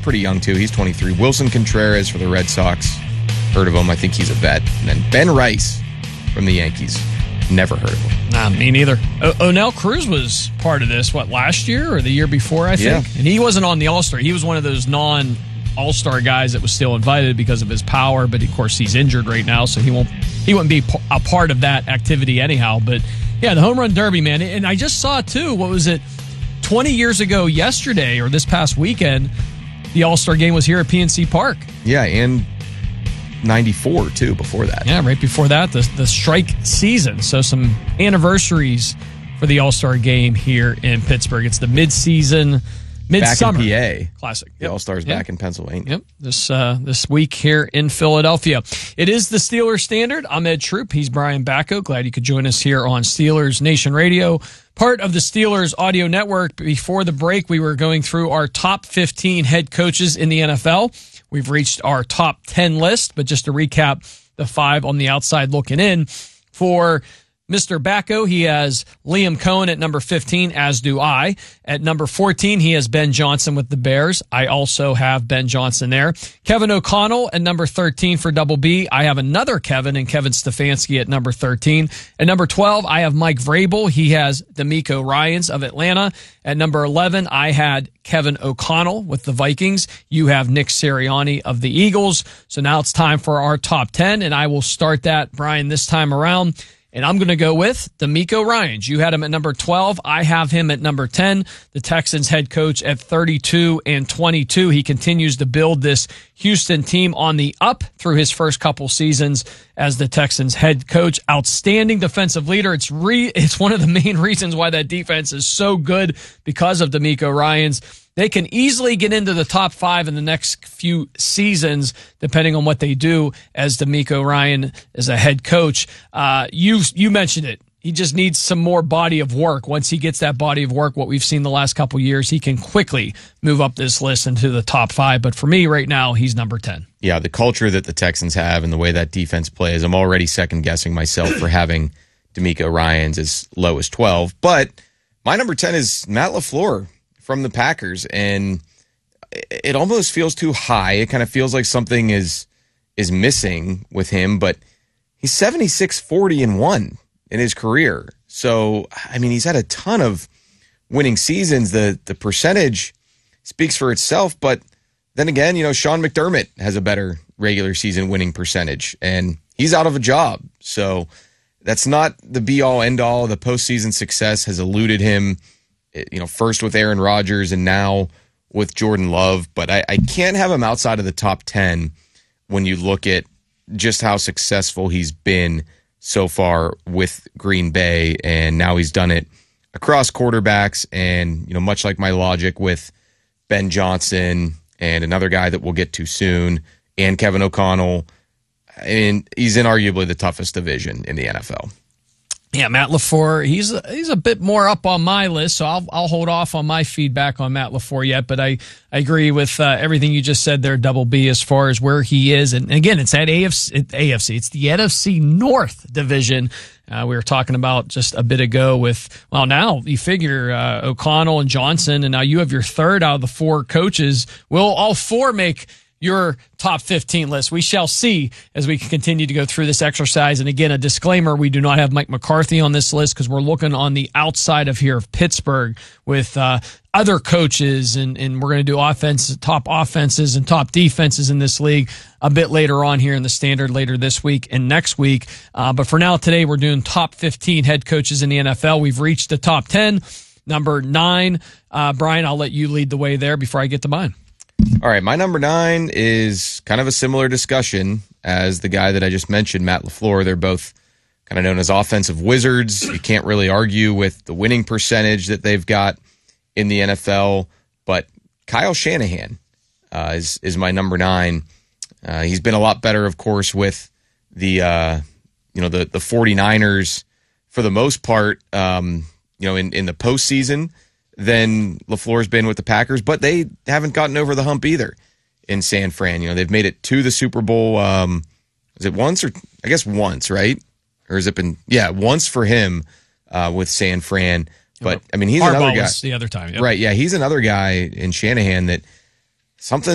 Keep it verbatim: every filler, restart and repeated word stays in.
pretty young, too. He's twenty-three. Wilson Contreras for the Red Sox. Heard of him. I think he's a vet. And then Ben Rice from the Yankees. Never heard of him. Nah, me neither. O- O'Neill Cruz was part of this, what, last year or the year before, I think? Yeah. And he wasn't on the All-Star. He was one of those non-All-Star guys that was still invited because of his power, but of course he's injured right now, so he won't he wouldn't be a part of that activity anyhow. But yeah, the Home Run Derby, man. And I just saw, too, what was it, twenty years ago yesterday or this past weekend, the All-Star game was here at P N C Park. Yeah, and ninety-four, too, before that. Yeah, right before that, the, the strike season. So some anniversaries for the All-Star game here in Pittsburgh. It's the mid-season, mid-summer. Back in P A. Classic. The All-Stars Yep. back in Pennsylvania. Yep, this uh, this week here in Philadelphia. It is the Steelers Standard. I'm Ed Troop. He's Brian Bacco. Glad you could join us here on Steelers Nation Radio, part of the Steelers Audio Network. Before the break, we were going through our top fifteen head coaches in the N F L. We've reached our top ten list, but just to recap the five on the outside looking in. For Mister Bacco, he has Liam Cohen at number fifteen, as do I. At number fourteen, he has Ben Johnson with the Bears. I also have Ben Johnson there. Kevin O'Connell at number thirteen for Double B. I have another Kevin and Kevin Stefanski at number thirteen. At number twelve, I have Mike Vrabel. He has D'Amico Ryans of Atlanta. At number eleven, I had Kevin O'Connell with the Vikings. You have Nick Sirianni of the Eagles. So now it's time for our top ten, and I will start that, Brian, this time around. And I'm going to go with D'Amico Ryans. You had him at number twelve. I have him at number ten. The Texans head coach at thirty-two and twenty-two. He continues to build this Houston team on the up through his first couple seasons as the Texans head coach. Outstanding defensive leader. It's re, it's one of the main reasons why that defense is so good, because of D'Amico Ryans. They can easily get into the top five in the next few seasons, depending on what they do as D'Amico Ryan is a head coach. Uh, you you mentioned it. He just needs some more body of work. Once he gets that body of work, what we've seen the last couple years, he can quickly move up this list into the top five. But for me right now, he's number ten. Yeah, the culture that the Texans have and the way that defense plays, I'm already second-guessing myself for having D'Amico Ryans as low as twelve. But my number ten is Matt LaFleur from the Packers, and it almost feels too high. It kind of feels like something is is missing with him, but he's seventy-six forty and one in his career. So, I mean, he's had a ton of winning seasons. The the percentage speaks for itself, but then again, you know, Sean McDermott has a better regular season winning percentage, and he's out of a job. So that's not the be-all, end-all. The postseason success has eluded him, you know, first with Aaron Rodgers and now with Jordan Love. But I, I can't have him outside of the top ten when you look at just how successful he's been so far with Green Bay. And now he's done it across quarterbacks. And, you know, much like my logic with Ben Johnson and another guy that we'll get to soon, and Kevin O'Connell, I mean, he's in arguably the toughest division in the N F L. Yeah, Matt LaFleur, he's a, he's a bit more up on my list, so I'll I'll hold off on my feedback on Matt LaFleur yet, but I, I agree with uh, everything you just said there, Double B, as far as where he is. And again, it's that A F C, A F C. It's the N F C North division. Uh, we were talking about just a bit ago with, well, now you figure uh, O'Connell and Johnson, and now you have your third out of the four coaches. Will all four make your top fifteen list? We shall see as we continue to go through this exercise. And again, a disclaimer, we do not have Mike McCarthy on this list because we're looking on the outside of here of Pittsburgh with uh, other coaches, and, and we're going to do offense, top offenses and top defenses in this league a bit later on here in the Standard later this week and next week. Uh, but for now, today, we're doing top fifteen head coaches in the N F L. We've reached the top ten. Number nine, uh, Brian, I'll let you lead the way there before I get to mine. All right, my number nine is kind of a similar discussion as the guy that I just mentioned, Matt LaFleur. They're both kind of known as offensive wizards. You can't really argue with the winning percentage that they've got in the N F L. But Kyle Shanahan uh, is is my number nine. Uh, he's been a lot better, of course, with the uh, you know the the 49ers for the most part. Um, you know, in in the postseason than LaFleur's been with the Packers, but they haven't gotten over the hump either in San Fran. You know, they've made it to the Super Bowl. Um, is it once or I guess once, right? Or has it been, yeah, once for him uh, with San Fran. But I mean, he's Harbaugh another guy. Was the other time. Yep. Right. Yeah. He's another guy in Shanahan that something